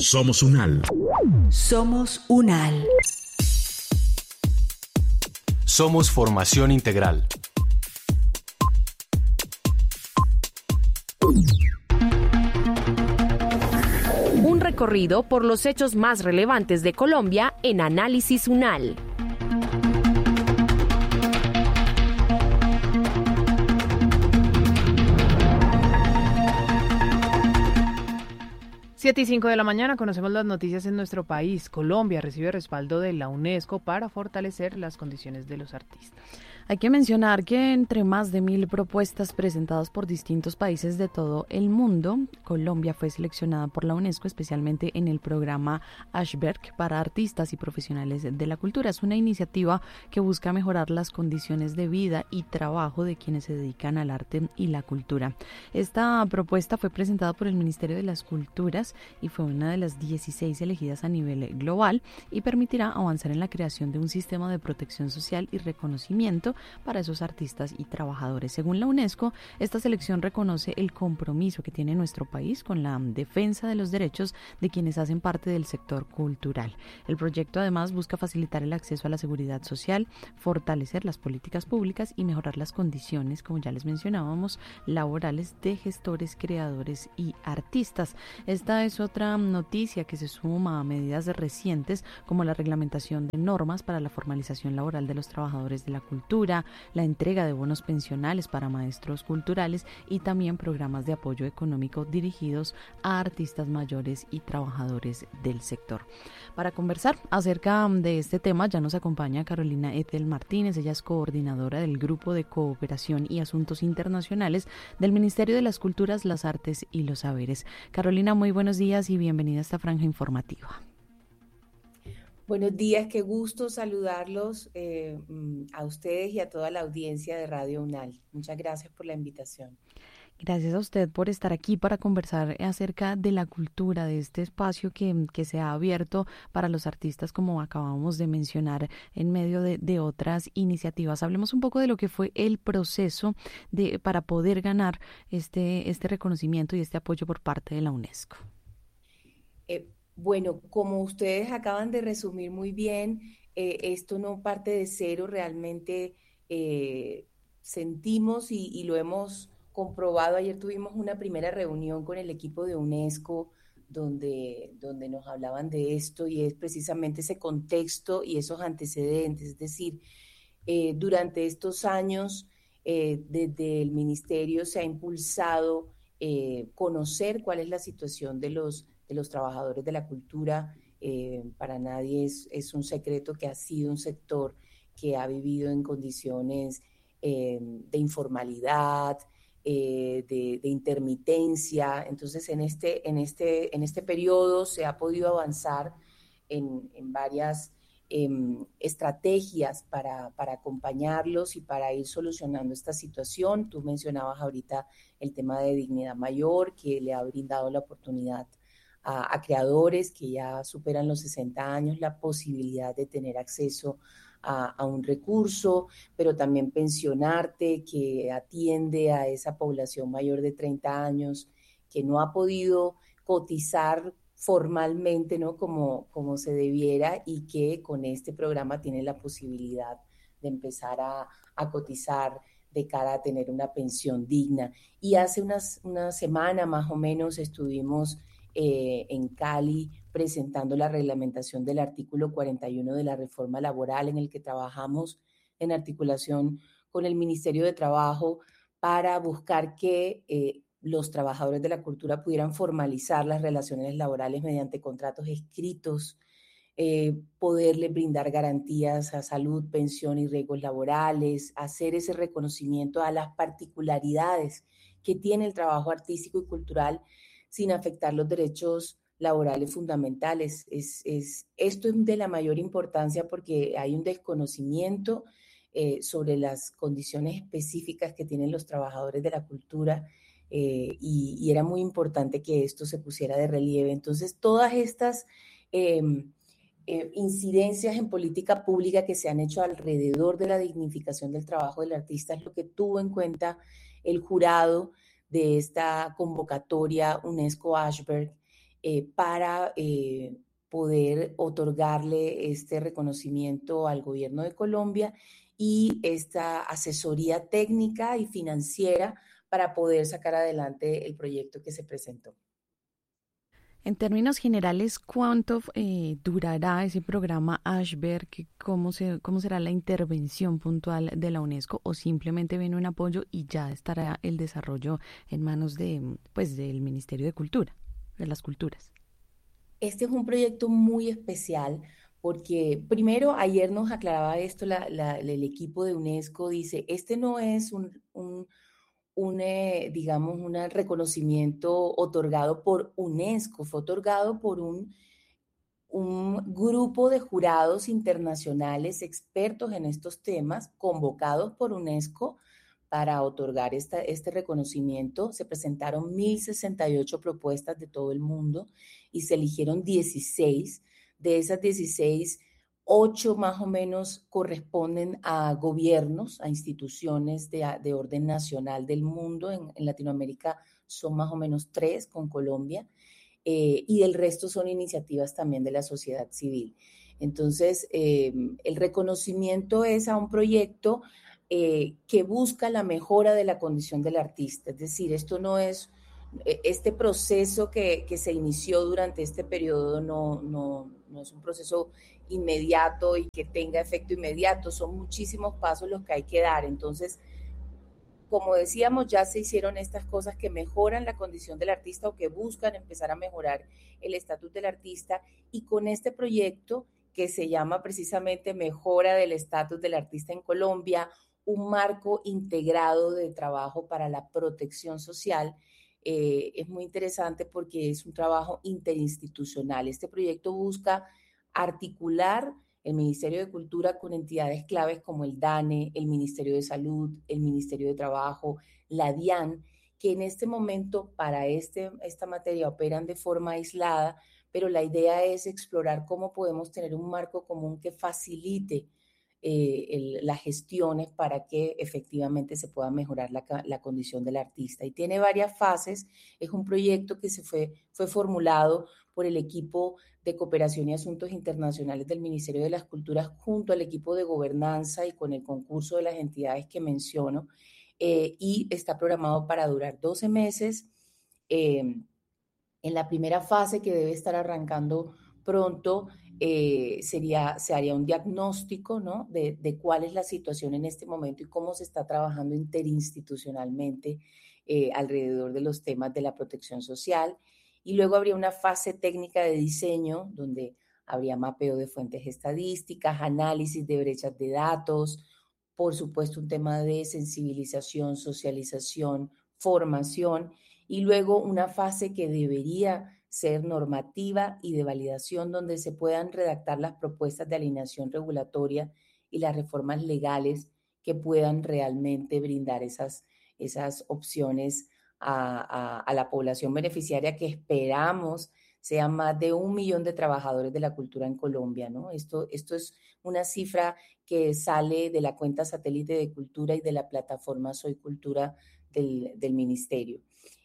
Somos UNAL. Somos UNAL. Somos formación integral. Un recorrido por los hechos más relevantes de Colombia en Análisis UNAL. Siete y 5 de la mañana conocemos las noticias en nuestro país. Colombia recibe respaldo de la UNESCO para fortalecer las condiciones de los artistas. Hay que mencionar que entre más de 1,000 propuestas presentadas por distintos países de todo el mundo, Colombia fue seleccionada por la UNESCO, especialmente en el programa Ashberg para artistas y profesionales de la cultura. Es una iniciativa que busca mejorar las condiciones de vida y trabajo de quienes se dedican al arte y la cultura. Esta propuesta fue presentada por el Ministerio de las Culturas y fue una de las 16 elegidas a nivel global y permitirá avanzar en la creación de un sistema de protección social y reconocimiento para esos artistas y trabajadores. Según la UNESCO, esta selección reconoce el compromiso que tiene nuestro país con la defensa de los derechos de quienes hacen parte del sector cultural. El proyecto además busca facilitar el acceso a la seguridad social, fortalecer las políticas públicas y mejorar las condiciones, como ya les mencionábamos, laborales de gestores, creadores y artistas. Esta es otra noticia que se suma a medidas recientes como la reglamentación de normas para la formalización laboral de los trabajadores de la cultura, la entrega de bonos pensionales para maestros culturales y también programas de apoyo económico dirigidos a artistas mayores y trabajadores del sector. Para conversar acerca de este tema ya nos acompaña Carolina Ethel Martínez. Ella es coordinadora del Grupo de Cooperación y Asuntos Internacionales del Ministerio de las Culturas, las Artes y los Saberes. Carolina, muy buenos días y bienvenida a esta franja informativa. Buenos días, qué gusto saludarlos a ustedes y a toda la audiencia de Radio UNAL. Muchas gracias por la invitación. Gracias a usted por estar aquí para conversar acerca de la cultura, de este espacio que se ha abierto para los artistas, como acabamos de mencionar, en medio de otras iniciativas. Hablemos un poco de lo que fue el proceso para poder ganar este reconocimiento y este apoyo por parte de la UNESCO. Bueno, como ustedes acaban de resumir muy bien, esto no parte de cero, realmente sentimos y lo hemos comprobado. Ayer tuvimos una primera reunión con el equipo de UNESCO donde nos hablaban de esto y es precisamente ese contexto y esos antecedentes. Es decir, durante estos años desde el ministerio se ha impulsado conocer cuál es la situación de los trabajadores de la cultura. Para nadie es un secreto que ha sido un sector que ha vivido en condiciones de informalidad, de intermitencia. Entonces, en este periodo se ha podido avanzar en varias estrategias para acompañarlos y para ir solucionando esta situación. Tú mencionabas ahorita el tema de dignidad mayor, que le ha brindado la oportunidad a creadores que ya superan los 60 años la posibilidad de tener acceso a un recurso, pero también pensionarte, que atiende a esa población mayor de 30 años que no ha podido cotizar formalmente, ¿no? como se debiera, y que con este programa tiene la posibilidad de empezar a cotizar de cara a tener una pensión digna. Y hace una semana más o menos estuvimos en Cali presentando la reglamentación del artículo 41 de la reforma laboral, en el que trabajamos en articulación con el Ministerio de Trabajo para buscar que los trabajadores de la cultura pudieran formalizar las relaciones laborales mediante contratos escritos, poderles brindar garantías a salud, pensión y riesgos laborales, hacer ese reconocimiento a las particularidades que tiene el trabajo artístico y cultural sin afectar los derechos laborales fundamentales. Esto es de la mayor importancia porque hay un desconocimiento sobre las condiciones específicas que tienen los trabajadores de la cultura y era muy importante que esto se pusiera de relieve. Entonces, todas estas incidencias en política pública que se han hecho alrededor de la dignificación del trabajo del artista es lo que tuvo en cuenta el jurado de esta convocatoria UNESCO Ashberg, para poder otorgarle este reconocimiento al gobierno de Colombia y esta asesoría técnica y financiera para poder sacar adelante el proyecto que se presentó. En términos generales, ¿cuánto durará ese programa Ashberg? ¿Cómo será la intervención puntual de la UNESCO? ¿O simplemente viene un apoyo y ya estará el desarrollo en manos del Ministerio de Cultura, de las Culturas? Este es un proyecto muy especial porque primero ayer nos aclaraba esto el equipo de UNESCO, dice, este no es digamos, un reconocimiento otorgado por UNESCO, fue otorgado por un grupo de jurados internacionales expertos en estos temas, convocados por UNESCO para otorgar este reconocimiento. Se presentaron 1.068 propuestas de todo el mundo y se eligieron 16. De esas 16, 8 más o menos corresponden a gobiernos, a instituciones de orden nacional del mundo. En Latinoamérica son más o menos 3 con Colombia. Y el resto son iniciativas también de la sociedad civil. Entonces, el reconocimiento es a un proyecto que busca la mejora de la condición del artista. Es decir, esto no es, este proceso que se inició durante este periodo no es un proceso inmediato y que tenga efecto inmediato, son muchísimos pasos los que hay que dar. Entonces, como decíamos, ya se hicieron estas cosas que mejoran la condición del artista o que buscan empezar a mejorar el estatus del artista, y con este proyecto que se llama precisamente Mejora del Estatus del Artista en Colombia, un marco integrado de trabajo para la protección social, es muy interesante porque es un trabajo interinstitucional. Este proyecto busca articular el Ministerio de Cultura con entidades claves como el DANE, el Ministerio de Salud, el Ministerio de Trabajo, la DIAN, que en este momento para esta materia operan de forma aislada, pero la idea es explorar cómo podemos tener un marco común que facilite las gestiones para que efectivamente se pueda mejorar la condición del artista. Y tiene varias fases. Es un proyecto que fue formulado por el equipo de Cooperación y Asuntos Internacionales del Ministerio de las Culturas junto al equipo de gobernanza y con el concurso de las entidades que menciono, y está programado para durar 12 meses. En la primera fase, que debe estar arrancando pronto, se haría un diagnóstico, ¿no?, de cuál es la situación en este momento y cómo se está trabajando interinstitucionalmente alrededor de los temas de la protección social. Y luego habría una fase técnica de diseño donde habría mapeo de fuentes estadísticas, análisis de brechas de datos, por supuesto un tema de sensibilización, socialización, formación, y luego una fase que debería ser normativa y de validación, donde se puedan redactar las propuestas de alineación regulatoria y las reformas legales que puedan realmente brindar esas opciones a la población beneficiaria, que esperamos sean más de 1 millón de trabajadores de la cultura en Colombia, ¿no? Esto es una cifra que sale de la cuenta satélite de cultura y de la plataforma Soy Cultura del ministerio.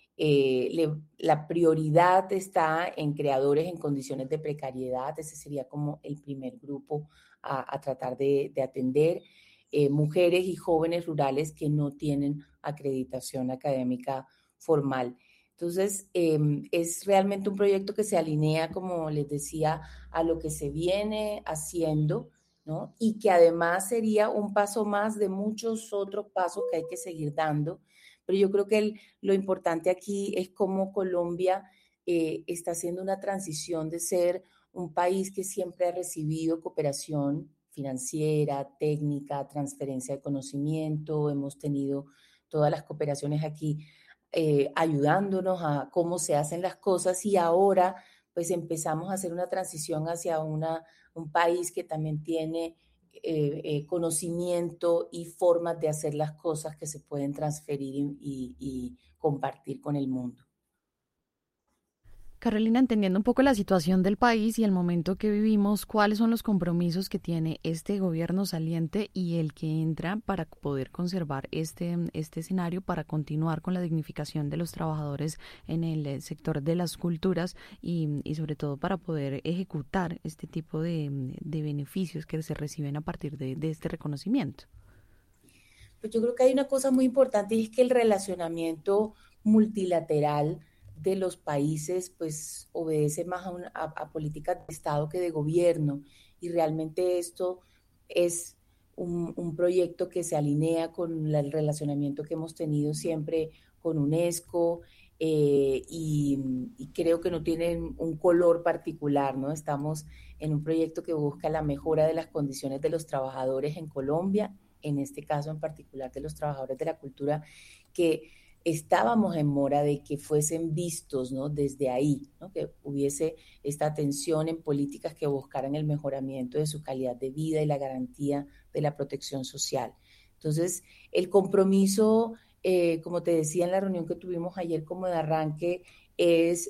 La prioridad está en creadores en condiciones de precariedad. Ese sería como el primer grupo a tratar de atender. Mujeres y jóvenes rurales que no tienen acreditación académica formal. Entonces, es realmente un proyecto que se alinea, como les decía, a lo que se viene haciendo, ¿no? Y que además sería un paso más de muchos otros pasos que hay que seguir dando. Pero yo creo que lo importante aquí es cómo Colombia está haciendo una transición de ser un país que siempre ha recibido cooperación financiera, técnica, transferencia de conocimiento. Hemos tenido todas las cooperaciones aquí ayudándonos a cómo se hacen las cosas, y ahora pues empezamos a hacer una transición hacia un país que también tiene conocimiento y formas de hacer las cosas que se pueden transferir y compartir con el mundo. Carolina, entendiendo un poco la situación del país y el momento que vivimos, ¿cuáles son los compromisos que tiene este gobierno saliente y el que entra para poder conservar este escenario, para continuar con la dignificación de los trabajadores en el sector de las culturas y sobre todo para poder ejecutar este tipo de beneficios que se reciben a partir de este reconocimiento? Pues yo creo que hay una cosa muy importante y es que el relacionamiento multilateral de los países pues obedece más a políticas de Estado que de gobierno, y realmente esto es un proyecto que se alinea con el relacionamiento que hemos tenido siempre con UNESCO, y creo que no tienen un color particular, ¿no? Estamos en un proyecto que busca la mejora de las condiciones de los trabajadores en Colombia, en este caso en particular de los trabajadores de la cultura, que estábamos en mora de que fuesen vistos, ¿no? Desde ahí, ¿no? Que hubiese esta atención en políticas que buscaran el mejoramiento de su calidad de vida y la garantía de la protección social. Entonces, el compromiso, como te decía en la reunión que tuvimos ayer como de arranque, es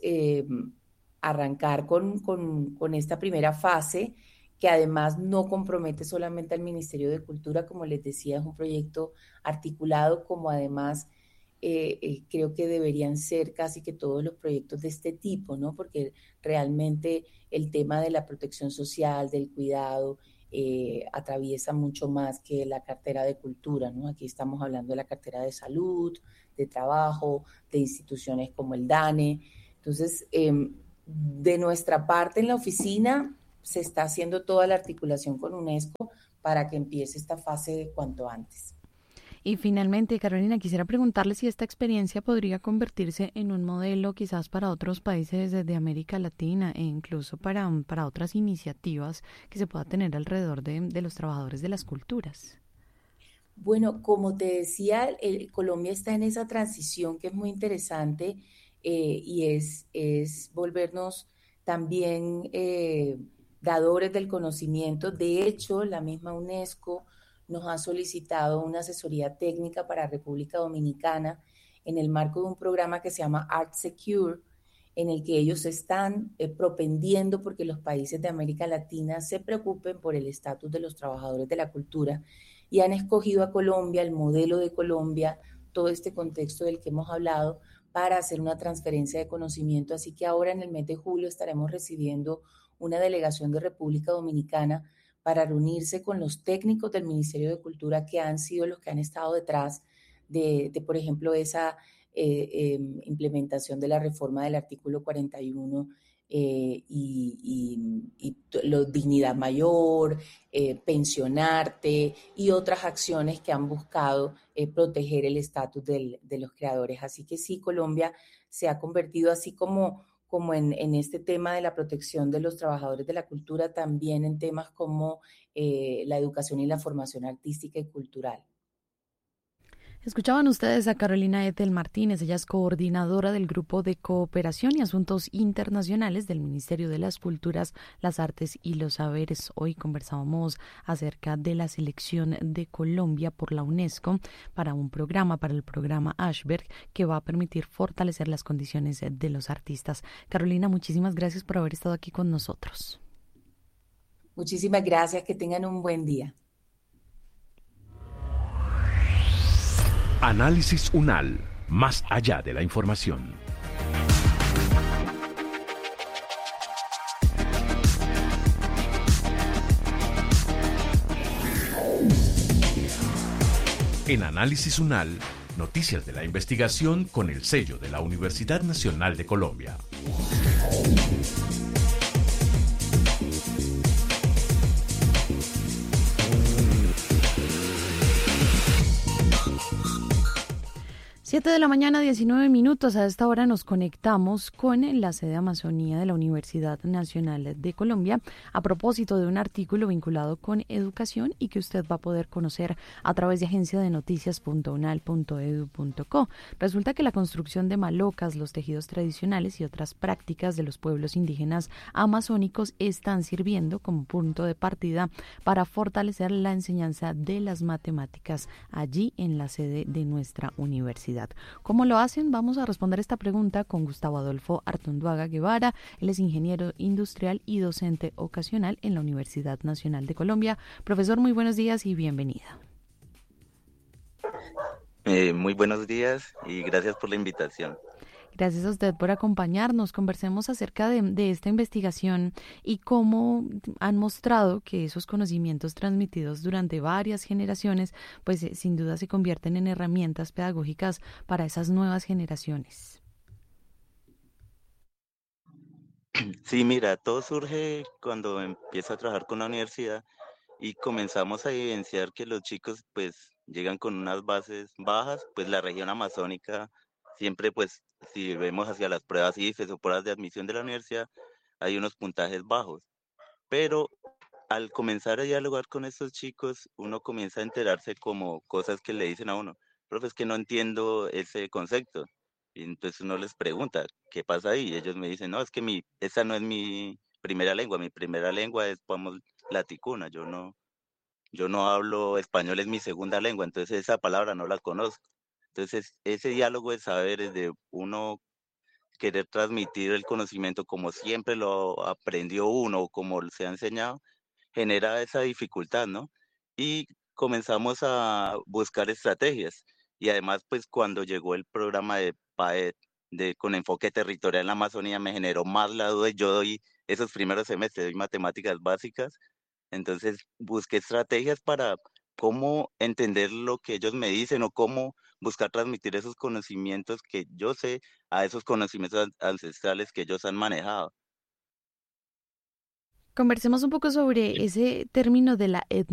arrancar con esta primera fase, que además no compromete solamente al Ministerio de Cultura, como les decía, es un proyecto articulado, como además creo que deberían ser casi que todos los proyectos de este tipo, ¿no? Porque realmente el tema de la protección social, del cuidado, atraviesa mucho más que la cartera de cultura, ¿no? Aquí estamos hablando de la cartera de salud, de trabajo, de instituciones como el DANE. Entonces, de nuestra parte en la oficina se está haciendo toda la articulación con UNESCO para que empiece esta fase cuanto antes. Y finalmente, Carolina, quisiera preguntarle si esta experiencia podría convertirse en un modelo quizás para otros países de América Latina e incluso para otras iniciativas que se pueda tener alrededor de los trabajadores de las culturas. Bueno, como te decía, Colombia está en esa transición que es muy interesante, y es volvernos también dadores del conocimiento. De hecho, la misma UNESCO nos ha solicitado una asesoría técnica para República Dominicana en el marco de un programa que se llama Art Secure, en el que ellos están propendiendo porque los países de América Latina se preocupen por el estatus de los trabajadores de la cultura, y han escogido a Colombia, el modelo de Colombia, todo este contexto del que hemos hablado, para hacer una transferencia de conocimiento. Así que ahora en el mes de julio estaremos recibiendo una delegación de República Dominicana para reunirse con los técnicos del Ministerio de Cultura, que han sido los que han estado detrás de por ejemplo, esa implementación de la reforma del artículo 41, dignidad mayor, pensionarte y otras acciones que han buscado proteger el estatus de los creadores. Así que sí, Colombia se ha convertido, así como en este tema de la protección de los trabajadores de la cultura, también en temas como la educación y la formación artística y cultural. Escuchaban ustedes a Carolina Ethel Martínez, ella es coordinadora del Grupo de Cooperación y Asuntos Internacionales del Ministerio de las Culturas, las Artes y los Saberes. Hoy conversábamos acerca de la selección de Colombia por la UNESCO para el programa Ashberg, que va a permitir fortalecer las condiciones de los artistas. Carolina, muchísimas gracias por haber estado aquí con nosotros. Muchísimas gracias, que tengan un buen día. Análisis UNAL, más allá de la información. En Análisis UNAL, noticias de la investigación con el sello de la Universidad Nacional de Colombia. Siete de la mañana, 19 minutos. A esta hora nos conectamos con la sede Amazonía de la Universidad Nacional de Colombia a propósito de un artículo vinculado con educación y que usted va a poder conocer a través de agenciadenoticias.unal.edu.co. Resulta que la construcción de malocas, los tejidos tradicionales y otras prácticas de los pueblos indígenas amazónicos están sirviendo como punto de partida para fortalecer la enseñanza de las matemáticas allí en la sede de nuestra universidad. universidad. ¿Cómo lo hacen? Vamos a responder esta pregunta con Gustavo Adolfo Artunduaga Guevara. Él es ingeniero industrial y docente ocasional en la Universidad Nacional de Colombia. Profesor, muy buenos días y bienvenida. Muy buenos días y gracias por la invitación. Gracias a usted por acompañarnos. Conversemos acerca de esta investigación y cómo han mostrado que esos conocimientos transmitidos durante varias generaciones, pues sin duda se convierten en herramientas pedagógicas para esas nuevas generaciones. Sí, mira, todo surge cuando empiezo a trabajar con la universidad y comenzamos a evidenciar que los chicos pues llegan con unas bases bajas, pues la región amazónica siempre pues si vemos hacia las pruebas IFES o pruebas de admisión de la universidad hay unos puntajes bajos, pero al comenzar a dialogar con estos chicos uno comienza a enterarse como cosas que le dicen a uno, profe, es que no entiendo ese concepto. Y entonces uno les pregunta, ¿qué pasa ahí? Y ellos me dicen, no, es que esa no es mi primera lengua es, vamos, la ticuna, yo no hablo español, es mi segunda lengua, entonces esa palabra no la conozco. Entonces ese diálogo de saberes de uno querer transmitir el conocimiento como siempre lo aprendió uno o como se ha enseñado, genera esa dificultad, ¿no? Y comenzamos a buscar estrategias. Y además, pues cuando llegó el programa de PAET, con enfoque territorial en la Amazonía, me generó más la duda. Yo doy esos primeros semestres, doy matemáticas básicas, entonces busqué estrategias para cómo entender lo que ellos me dicen o cómo buscar transmitir esos conocimientos que yo sé a esos conocimientos ancestrales que ellos han manejado. Conversemos un poco sobre ese término de la